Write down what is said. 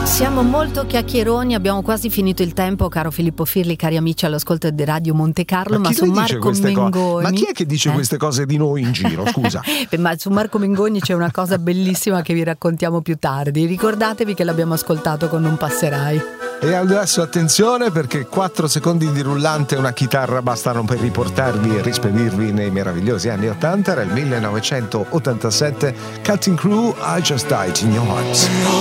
Siamo molto chiacchieroni, abbiamo quasi finito il tempo, caro Filippo Firli, cari amici all'ascolto di Radio Monte Carlo, ma su Marco Mengoni. Ma chi è che dice queste cose di noi in giro, scusa? Ma su Marco Mengoni c'è una cosa bellissima che vi raccontiamo più tardi. Ricordatevi che l'abbiamo ascoltato con Non passerai. E adesso attenzione, perché 4 secondi di rullante e una chitarra bastano per riportarvi e rispedirvi nei meravigliosi anni 80. Era il 1987, Cutting Crew, I Just Died in Your Heart.